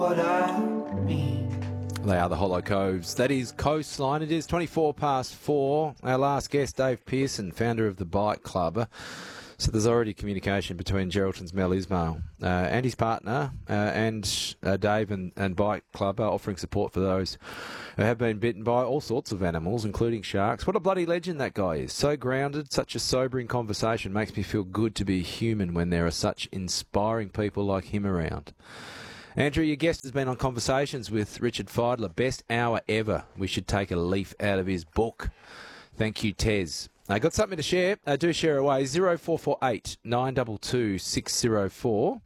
what I mean. They are the Hollow Coves. That is Coastline. It is 4:24. Our last guest, Dave Pearson, founder of the Bike Club. So there's already communication between Geraldton's Mel Ismail and his partner and Dave and Bike Club are offering support for those who have been bitten by all sorts of animals, including sharks. What a bloody legend that guy is. So grounded, such a sobering conversation. Makes me feel good to be human when there are such inspiring people like him around. Andrew, your guest has been on Conversations with Richard Fidler. Best hour ever. We should take a leaf out of his book. Thank you, Tez. I got something to share. Do share away. 0448 922 604.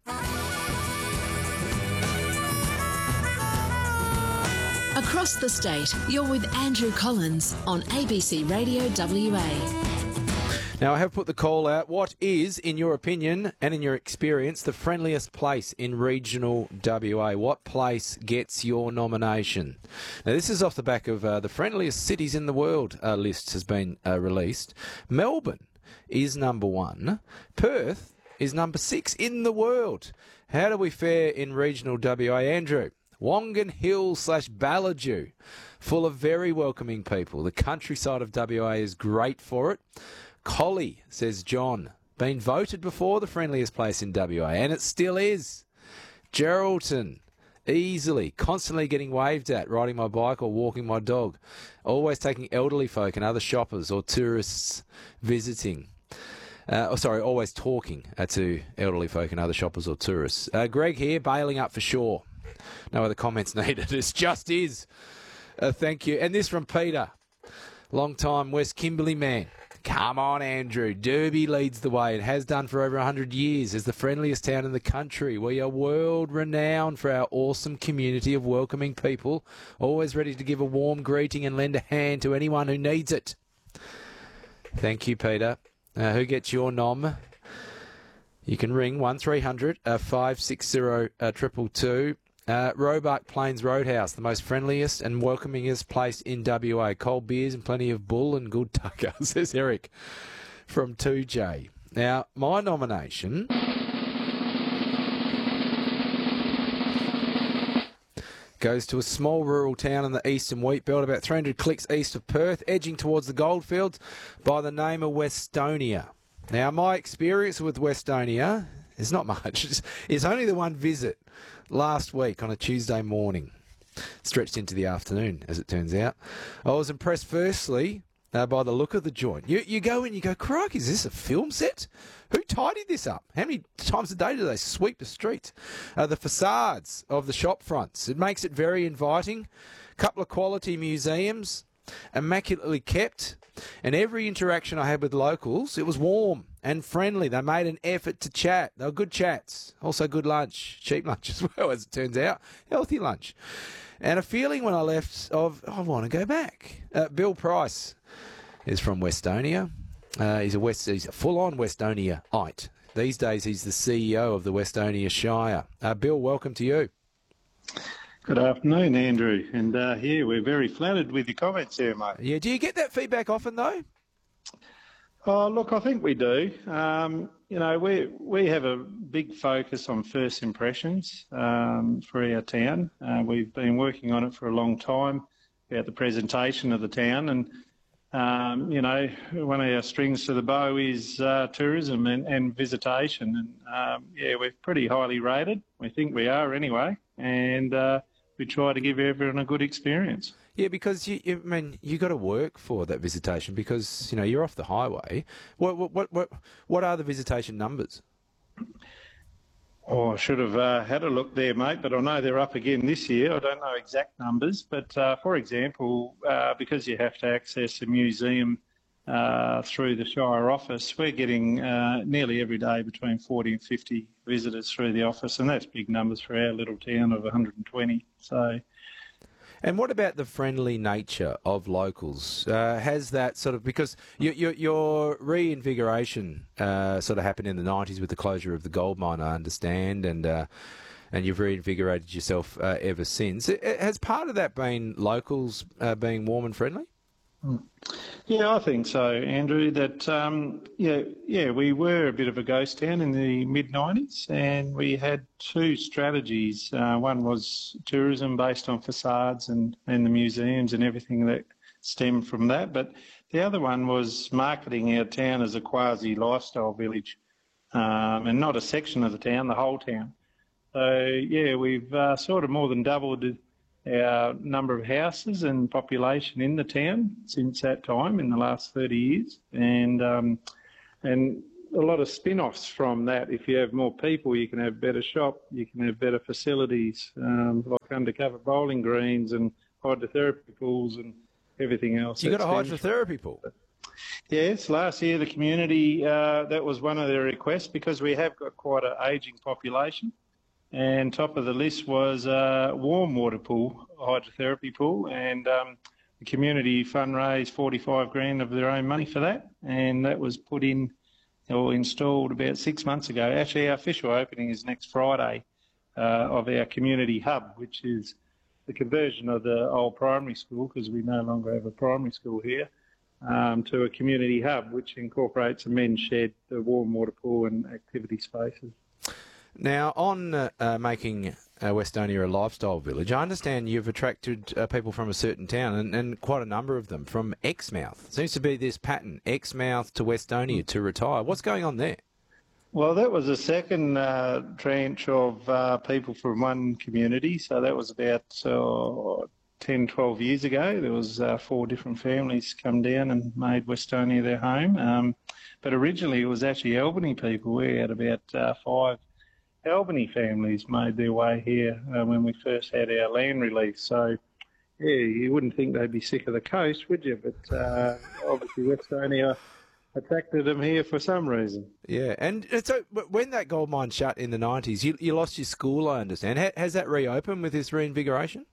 Across the state, you're with Andrew Collins on ABC Radio WA. Now, I have put the call out. What is, in your opinion and in your experience, the friendliest place in regional WA? What place gets your nomination? Now, this is off the back of the friendliest cities in the world list has been released. Melbourne is number 1. Perth is number 6 in the world. How do we fare in regional WA, Andrew? Wongan Hill / Ballajoo, full of very welcoming people. The countryside of WA is great for it. Collie, says John, been voted before the friendliest place in WA, and it still is. Geraldton, easily, constantly getting waved at, riding my bike or walking my dog. Always taking elderly folk and other shoppers or tourists visiting. Always talking to elderly folk and other shoppers or tourists. Greg here, bailing up for sure. No other comments needed. It just is. Thank you. And this from Peter, long-time West Kimberley man. Come on, Andrew. Derby leads the way. It has done for over 100 years as the friendliest town in the country. We are world-renowned for our awesome community of welcoming people, always ready to give a warm greeting and lend a hand to anyone who needs it. Thank you, Peter. Who gets your nom? You can ring 1300 560 222. Roebuck Plains Roadhouse, the most friendliest and welcomingest place in WA. Cold beers and plenty of bull and good tucker, says Eric from 2J. Now, my nomination goes to a small rural town in the eastern wheat belt, about 300 clicks east of Perth, edging towards the goldfields, by the name of Westonia. Now, my experience with Westonia is not much. It's only the one visit last week on a Tuesday morning. Stretched into the afternoon, as it turns out. I was impressed, firstly, by the look of the joint. You go in, you go, crikey, is this a film set? Who tidied this up? How many times a day do they sweep the street? The facades of the shop fronts. It makes it very inviting. Couple of quality museums, immaculately kept. And every interaction I had with locals, it was warm and friendly. They made an effort to chat. They were good chats. Also good lunch. Cheap lunch as well, as it turns out. Healthy lunch. And a feeling when I left of, I want to go back. Bill Price is from Westonia. He's a full-on Westonia-ite. These days he's the CEO of the Westonia Shire. Bill, welcome to you. Good afternoon, Andrew. And we're very flattered with your comments here, mate. Yeah, do you get that feedback often, though? Oh, look, I think we do. We have a big focus on first impressions for our town. We've been working on it for a long time about the presentation of the town. And, one of our strings to the bow is tourism and visitation. And, we're pretty highly rated. We think we are anyway. And we try to give everyone a good experience. Yeah, because you got to work for that visitation because you're off the highway. What are the visitation numbers? Oh, I should have had a look there, mate. But I know they're up again this year. I don't know exact numbers, but for example, because you have to access a museum through the Shire office, we're getting nearly every day between 40 and 50 visitors through the office, and that's big numbers for our little town of 120. So, and what about the friendly nature of locals? Has that sort of, because your reinvigoration sort of happened in the 90s with the closure of the gold mine, I understand, and you've reinvigorated yourself ever since. Has part of that been locals being warm and friendly? Yeah, I think so, Andrew. That we were a bit of a ghost town in the mid-90s, and we had two strategies. One was tourism based on facades and the museums and everything that stemmed from that, but the other one was marketing our town as a quasi-lifestyle village, and not a section of the town, the whole town. So, yeah, we've sort of more than doubled our number of houses and population in the town since that time in the last 30 years, and a lot of spin-offs from that. If you have more people, you can have better shop, you can have better facilities, like undercover bowling greens and hydrotherapy pools and everything else. You got a hydrotherapy pool? Yes, last year the community, that was one of their requests, because we have got quite an ageing population. And top of the list was a warm water pool, hydrotherapy pool, and the community fundraised 45 grand of their own money for that, and that was put in or installed about 6 months ago. Actually, our official opening is next Friday of our community hub, which is the conversion of the old primary school, because we no longer have a primary school here, to a community hub, which incorporates a men's shed, a warm water pool and activity spaces. Now, on making Westonia a lifestyle village, I understand you've attracted people from a certain town, and quite a number of them from Exmouth. Seems to be this pattern, Exmouth to Westonia to retire. What's going on there? Well, that was the second tranche of people from one community. So that was about 10, 12 years ago. There was 4 different families come down and made Westonia their home. But originally it was actually Albany people. We had about 5 Albany families made their way here when we first had our land release. So, yeah, you wouldn't think they'd be sick of the coast, would you? But obviously Westonia attracted them here for some reason. Yeah, and so when that gold mine shut in the 90s, you lost your school, I understand. Has that reopened with this reinvigoration?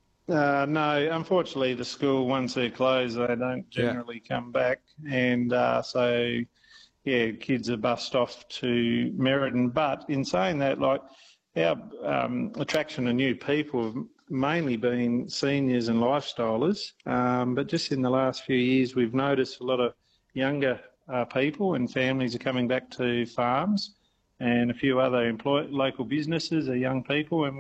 No, unfortunately the school, once they're closed, they don't generally come back. And so... yeah, kids are bussed off to Merredin. But in saying that, like, our attraction of new people have mainly been seniors and lifestylers. But just in the last few years, we've noticed a lot of younger people and families are coming back to farms, and a few other local businesses are young people. And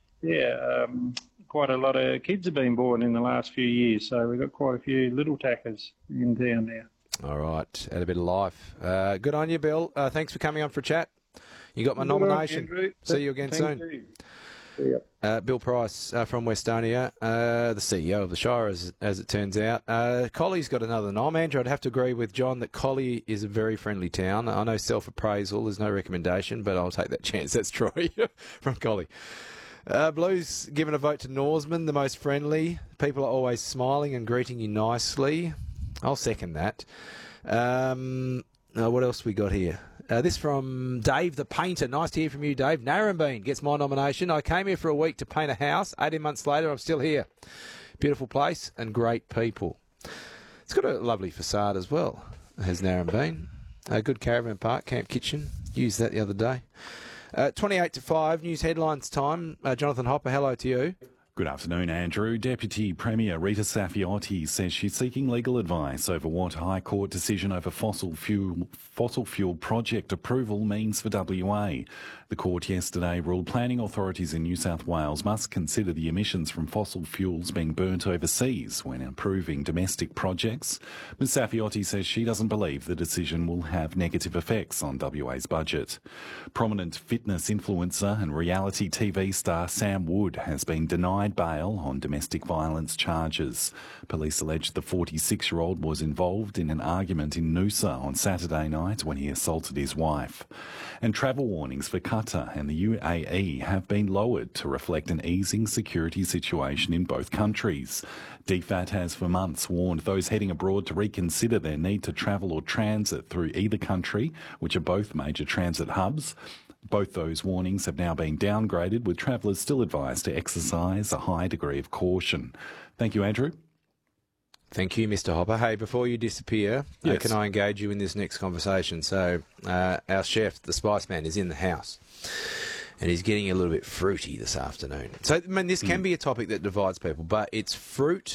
quite a lot of kids have been born in the last few years. So we've got quite a few little tackers in town now. All right, add a bit of life. Good on you, Bill. Thanks for coming on for a chat. You got my nomination. See you again soon. Bill Price from Westonia, the CEO of the Shire, as it turns out. Collie's got another nom. Andrew, I'd have to agree with John that Collie is a very friendly town. I know self-appraisal is no recommendation, but I'll take that chance. That's Troy from Collie. Blues given a vote to Norseman, the most friendly. People are always smiling and greeting you nicely. I'll second that. What else we got here? This from Dave the Painter. Nice to hear from you, Dave. Narrabeen gets my nomination. I came here for a week to paint a house. 18 months later, I'm still here. Beautiful place and great people. It's got a lovely facade as well, has Narrabeen. A good caravan park, camp kitchen. Used that the other day. 28 to 5, news headlines time. Jonathan Hopper, hello to you. Good afternoon, Andrew. Deputy Premier Rita Saffioti says she's seeking legal advice over what High Court decision over fossil fuel project approval means for WA. The court yesterday ruled planning authorities in New South Wales must consider the emissions from fossil fuels being burnt overseas when approving domestic projects. Ms Saffioti says she doesn't believe the decision will have negative effects on WA's budget. Prominent fitness influencer and reality TV star Sam Wood has been denied bail on domestic violence charges. Police allege the 46-year-old was involved in an argument in Noosa on Saturday night when he assaulted his wife. And travel warnings for Qatar and the UAE have been lowered to reflect an easing security situation in both countries. DFAT has for months warned those heading abroad to reconsider their need to travel or transit through either country, which are both major transit hubs. Both those warnings have now been downgraded, with travellers still advised to exercise a high degree of caution. Thank you, Andrew. Thank you, Mr. Hopper. Hey, before you disappear, yes. Can I engage you in this next conversation? So our chef, the Spice Man, is in the house and he's getting a little bit fruity this afternoon. So, I mean, this can be a topic that divides people, but it's fruit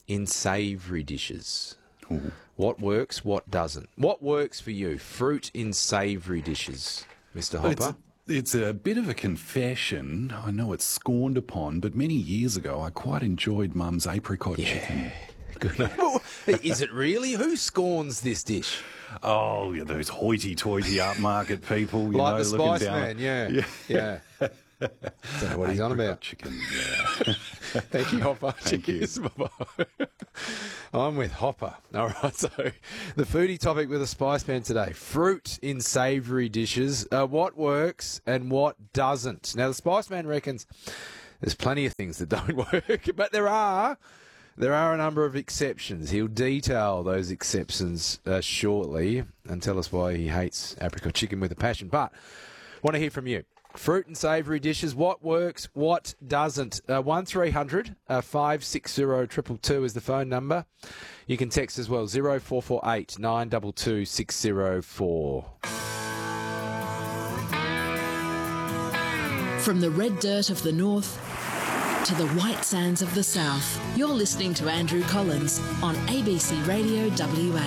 in savoury dishes. Ooh. What works, what doesn't? What works for you? Fruit in savoury dishes, Mr. Hopper? It's a bit of a confession. I know it's scorned upon, but many years ago I quite enjoyed Mum's apricot chicken. Good. Is it really? Who scorns this dish? Oh, yeah, those hoity-toity upmarket people, you Like know, the looking Spice down. Man, yeah. Don't know what he's on Apricot about. chicken, yeah. Thank you, Hopper. Thank you. Cheers. Bye-bye. I'm with Hopper. All right, so the foodie topic with the Spice Man today. Fruit in savoury dishes. What works and what doesn't? Now, the Spice Man reckons there's plenty of things that don't work, but there are a number of exceptions. He'll detail those exceptions shortly and tell us why he hates apricot chicken with a passion. But want to hear from you. Fruit and savoury dishes, what works, what doesn't? 1300 560 222 is the phone number. You can text as well, 0448 922 604. From the red dirt of the north to the white sands of the south, you're listening to Andrew Collins on ABC Radio WA.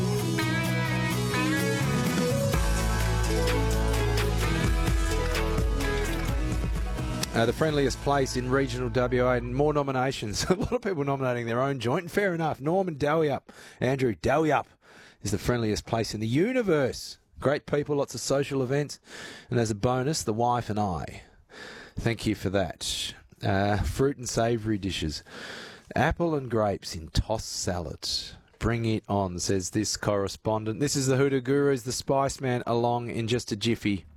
The friendliest place in regional WA, and more nominations. A lot of people nominating their own joint, and fair enough. Norman Dalliup, Andrew Dalliup, is the friendliest place in the universe. Great people, lots of social events, and as a bonus, the wife and I. Thank you for that. Fruit and savoury dishes. Apple and grapes in tossed salad. Bring it on, says this correspondent. This is the Hoodoo Gurus, the Spice Man, along in just a jiffy.